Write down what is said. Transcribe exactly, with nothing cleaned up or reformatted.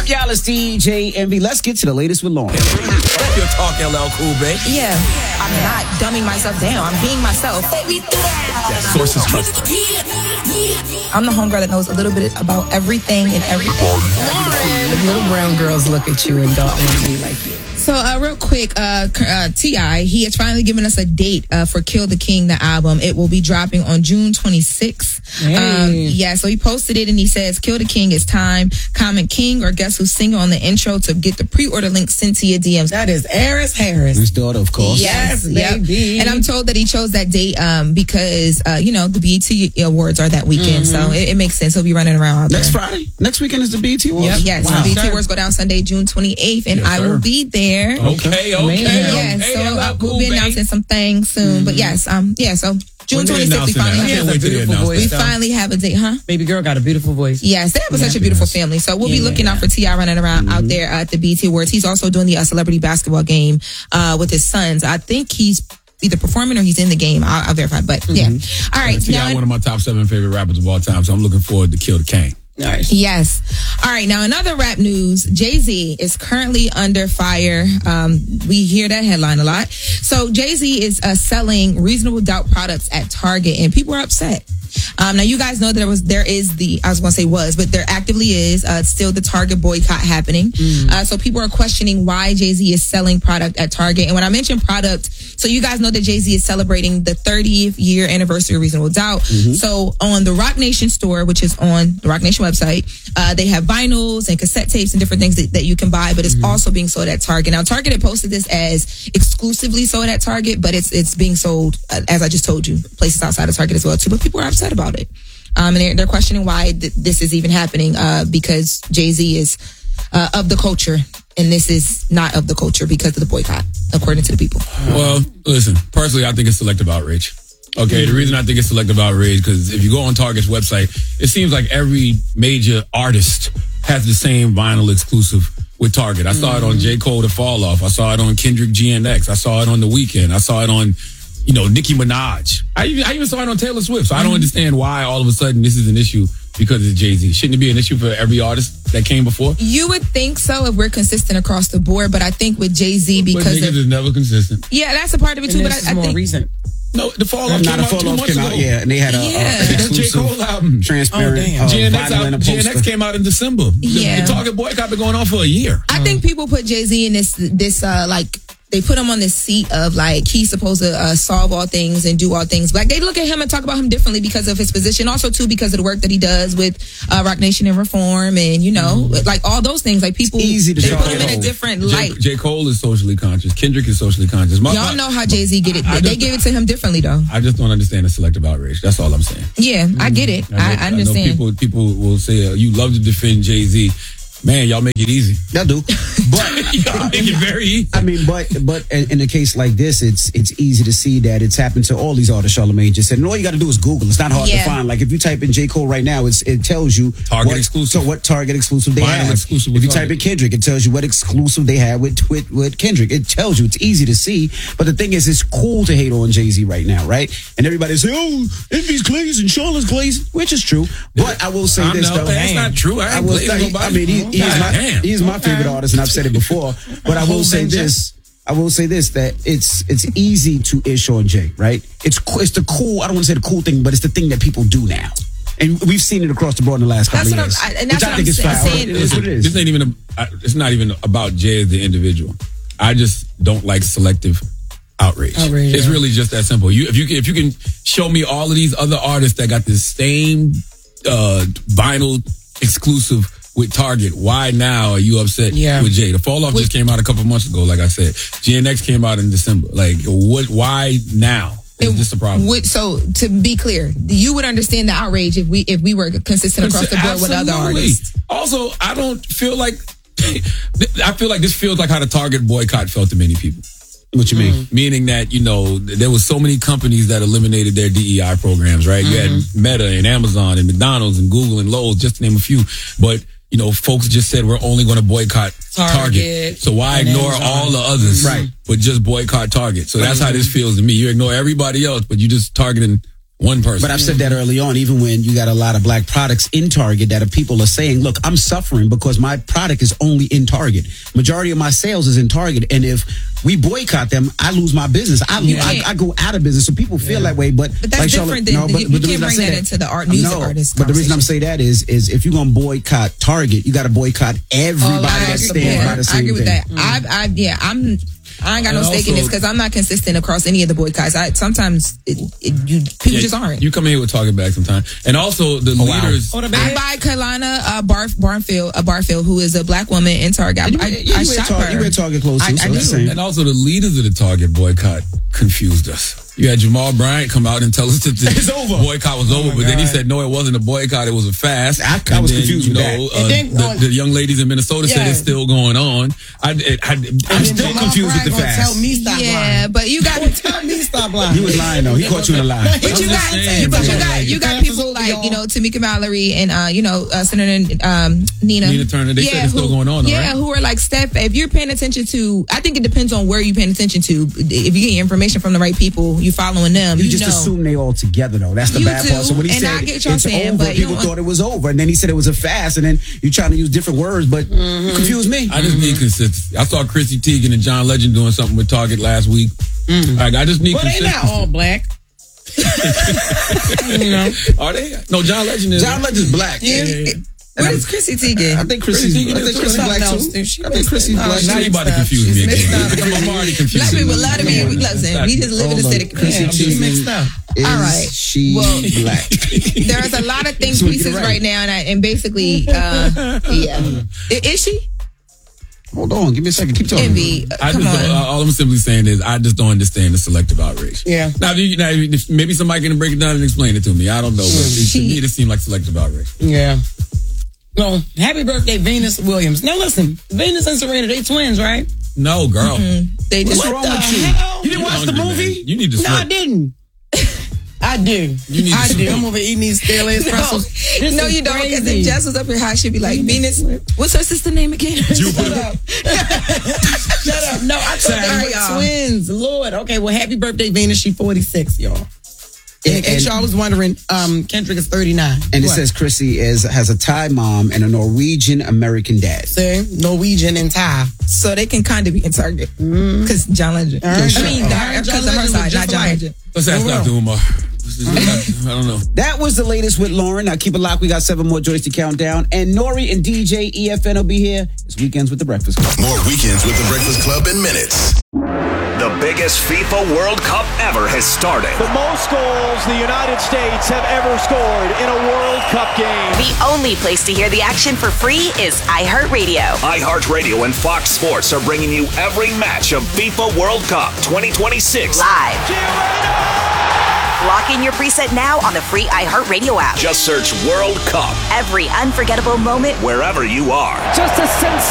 y'all? It's D J Envy. Let's get to the latest with Lauren. You're talking L L Cool, babe. Yeah, I'm not dumbing myself down. I'm being myself. That source is trust. I'm the homegirl that knows a little bit about everything and everything. Little brown girls look at you and don't want to be like you. So, uh, real quick, uh, uh, T I, he has finally given us a date uh, for Kill the King, the album. It will be dropping on June twenty-sixth. Hey. Um, yeah, so he posted it and he says, Kill the King is time. Comment King or Guess Who's Singer on the intro to get the pre-order link sent to your D Ms. That is Eris Harris. His daughter, of course. Yes, Yes, yep. baby. And I'm told that he chose that date um, because, uh, you know, the B E T Awards are that weekend. Mm-hmm. So it, it makes sense. He'll be running around out Next there. Friday? Next weekend is the B E T Awards? Yep. Yes, Wow. the B E T Sure. Awards go down Sunday, June twenty-eighth, and Yes, I will sir. be there. Okay, okay, okay. Yes, okay, so L L uh, Cool, we'll be babe. announcing some things soon. But yes, um, yeah, so June When they twenty-sixth, we announcing finally that? I have can't a wait till they beautiful announce voice. we that. though. finally have a date, huh? Baby girl got a beautiful voice. Yes, they have such a beautiful family. So we'll be Yeah. looking out for T I running around out there at the B E T Awards. He's also doing the uh, celebrity basketball game uh, with his sons. I think he's either performing or he's in the game. I'll, I'll verify. But yeah. All right. T I now- one of my top seven favorite rappers of all time, so I'm looking forward to Kill the King. Nice. Yes. All right. Now, another rap news. Jay-Z is currently under fire. Um, we hear that headline a lot. So Jay-Z is uh, selling Reasonable Doubt products at Target, and people are upset. Um, now, you guys know that there was, there is the, I was going to say was, but there actively is uh, still the Target boycott happening. Mm. Uh, so people are questioning why Jay-Z is selling product at Target. And when I mention product, so you guys know that Jay-Z is celebrating the thirtieth year anniversary of Reasonable Doubt. Mm-hmm. So on the Rock Nation store, which is on the Rock Nation website, uh, they have vinyls and cassette tapes and different things that, that you can buy, but it's mm-hmm. also being sold at Target. Now, Target had posted this as exclusively sold at Target, but it's it's being sold, uh, as I just told you, places outside of Target as well too. But people are upset about it. Um, and they're, they're questioning why th- this is even happening, uh, because Jay-Z is uh, of the culture, and this is not of the culture because of the boycott, according to the people. Well, listen, personally, I think it's selective outrage. Okay, the reason I think it's selective outrage, because if you go on Target's website, it seems like every major artist has the same vinyl exclusive with Target. I saw it on J. Cole, The Fall Off. I saw it on Kendrick G N X. I saw it on The Weeknd. I saw it on, you know, Nicki Minaj. I even, I even saw it on Taylor Swift. So I don't understand why all of a sudden this is an issue because it's Jay-Z. Shouldn't it be an issue for every artist that came before? You would think so if we're consistent across the board, but I think with Jay-Z, But because niggas of, is never consistent. yeah, that's a part of it too. And But this I, is I more think recent. No, The Fall Off Not came a out two fall off months came ago. out, yeah, and they had a, Yeah. a J. exclusive Cole album. transparent Oh, damn. uh, G N X, vinyl out, and a G N X poster. came out in December. The- Yeah. The Target boycott been going on for a year. I think people put Jay-Z in this this uh like they put him on this seat of like he's supposed to uh, solve all things and do all things. Like they look at him and talk about him differently because of his position. Also too because of the work that he does with uh, Rock Nation and Reform and you know Mm-hmm. like all those things. Like people, It's easy to they show put him it in a all. different J, light. J. Cole is socially conscious. Kendrick is socially conscious. My- Y'all my- know how Jay-Z get it. I They just- gave it to him differently though. I just don't understand the selective outrage. That's all I'm saying. Yeah, I get it. I, know- I understand. know people, people will say, uh, you love to defend Jay-Z. Man, y'all make it easy. Y'all do. But Y'all make it very easy. I mean, but but in, in a case like this, it's it's easy to see that it's happened to all these artists. Charlamagne just said, and all you got to do is Google. It's not hard Yeah. to find. Like if you type in J. Cole right now, it's it tells you Target what, exclusive. So what Target exclusive they Vinyl have. exclusive If with you type Target. in Kendrick, it tells you what exclusive they have with with, with Kendrick. It tells you. It's easy to see. But the thing is, it's cool to hate on Jay-Z right now, right? And everybody say, oh, Envy's glazed and Charlotte's glazed, which is true. But I will say I'm this no, though. that's not true. I ain't I will glazing say, nobody. I mean, he, he's God my damn. he's my favorite artist, and I've said it before. But I will say this. I will say this, that it's it's easy to ish on Jay, right? It's co- it's the cool, I don't want to say the cool thing, but it's the thing that people do now. And we've seen it across the board in the last couple That's of what years. I'm- I- and that's which what I think I'm is sa- foul. saying. It is what it is. This ain't even, a, it's not even about Jay as the individual. I just don't like selective outrage. Outrage, It's yeah. really just that simple. You, if you can, if you can show me all of these other artists that got the same uh, vinyl exclusive with Target, why now are you upset Yeah. with Jay? The Fall Off just came out a couple months ago, like I said. G N X came out in December. Like, what? Why now? Is this a problem? Would, so to be clear, you would understand the outrage if we if we were consistent across the board with other Absolutely. artists. Also, I don't feel like I feel like this feels like how the Target boycott felt to many people. What you mean? Meaning that, you know, there was so many companies that eliminated their D E I programs, right? You had Meta and Amazon and McDonald's and Google and Lowe's, just to name a few. But, you know, folks just said we're only going to boycott Target. Target So why and ignore Amazon. all the others? Right. But just boycott Target. So that's how this feels to me. You ignore everybody else, but you just targeting One person. But I've said that early on, even when you got a lot of black products in Target that are people are saying, look, I'm suffering because my product is only in Target. Majority of my sales is in Target. And if we boycott them, I lose my business. I lose, I, I go out of business. So people feel yeah. that way. But, but that's like different Charlotte, than, no, but, you, but you the can't bring that, that into the art music no, artist But the reason I'm saying that is, is if you're going to boycott Target, you got to boycott everybody oh, that stands by the same I agree with thing. that. Mm. I, I, yeah, I'm... I ain't got no stake in this because I'm not consistent across any of the boycotts. I sometimes it, it, you people yeah, just aren't. You come in here with Target bags sometimes, and also the oh, leaders. Wow. I buy Kailana uh, Bar, Barfield, uh, Barfield, who is a black woman in Target. I, you, I, you, I you shop Target, her. You wear Target clothes too, I, so I that's do. same. And also the leaders of the Target boycott confused us. You had Jamal Bryant come out and tell us that the it's over. boycott was over, oh but God. Then he said no, it wasn't a boycott, it was a fast. I, I was then, confused you with know, that. Uh, then, the, uh, the young ladies in Minnesota yeah. said it's still going on. I, it, I, I'm still Jamal confused Bryant with the fast. Tell me stop yeah, lying. but you got tell me stop lying. He was lying though. He caught you in a lie. But you got, saying, but you bro. got, you got people like you know Tamika Mallory and uh, you know uh, Senator um, Nina Nina Turner. They yeah, said it's still who, going on. Yeah, right? who are like Steph. If you're paying attention to, I think it depends on where you're paying attention to. If you get your information from the right people, you following them. You, you just know. assume they all together though. That's the You bad do, part. So when he and said I get y'all it's saying, over, but you people don't- thought it was over, and then he said it was a fast, and then you trying to use different words, but Mm-hmm. you confused me. I just need consistency. I saw Chrissy Teigen and John Legend doing something with Target last week. Mm. Like, I just need Well, they consistency. not all black. You know, are they? No, John Legend is. John Legend's black. Yeah. Yeah, yeah. What is Chrissy Teigen? I think Chrissy's, Chrissy Teigen I think is Chrissy's something black else. too. She I think mixed Chrissy's up. black. She's Now you mixed about to up. confuse She's me mixed again. up. I'm already confused. Black people love to be. Come on. Listen, we just live in the Hold city. on. Chrissy Yeah, she's Teigen mixed up. Is All right. she Well, black? There's a lot of think So we get it pieces right. right now, and, I, and basically, uh, yeah, I- is she? Hold on, give me a second. Keep talking. Envy, uh, I come just on. don't, uh, all I'm simply saying is I just don't understand the selective outrage. Yeah. Now, if you, now if maybe somebody can break it down and explain it to me. I don't know, but it, to me it just seemed like selective outrage. Yeah. Well, happy birthday, Venus Williams. Now listen, Venus and Serena, they twins, right? No, girl. Mm-hmm. They just What wrong the with you? hell? You didn't watch the Hungry, movie? man. You need to No, I sleep. didn't. I do. You need to I do. sleep. I'm over eating these stale ass pretzels. This no, is you don't. Because if crazy. Jess was up here high, she'd be like, Venus. What's her sister name again? Jupiter. Shut up. Shut up. No, I thought Sorry, they y'all. were twins. Lord. Okay, well, happy birthday, Venus. She forty-six, y'all. And, And- and y'all was wondering, um, Kendrick is thirty-nine. And it What? says Chrissy is has a Thai mom and a Norwegian American dad. See, Norwegian and Thai. So they can kind of be in Target. Because John Legend. All right, I mean, all right, because John of her Legend side, was not just John like- Legend. Let's ask Oh, well. Doctor Umar. I don't know. That was the latest with Lauren. Now keep it locked. We got seven more joints to count down. And Nori and D J E F N will be here. It's Weekends with the Breakfast Club. More Weekends with the Breakfast Club in minutes. The biggest FIFA World Cup ever has started. The most goals the United States have ever scored in a World Cup game. The only place to hear the action for free is iHeartRadio. iHeartRadio and Fox Sports are bringing you every match of FIFA World Cup twenty twenty-six. Live. Lock in your preset now on the free iHeartRadio app. Just search World Cup Every unforgettable moment wherever you are. Just a sense.